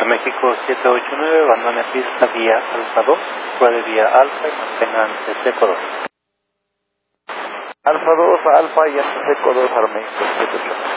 México 789, abandone pista vía Alfa 2, puede vía Alfa y mantengan Seco 2. Alfa 2, Alfa y Seco 2 para México 789.